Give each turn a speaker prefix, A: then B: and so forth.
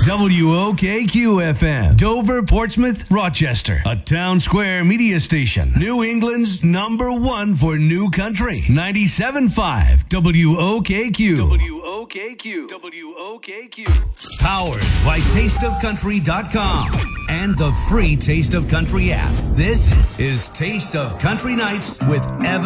A: WOKQ-FM, Dover, Portsmouth, Rochester. A Town Square media station. New England's #1 for new country. 97.5 WOKQ. WOKQ. WOKQ. Powered by TasteOfCountry.com and the free Taste of Country app. This is Taste of Country Nights with Evan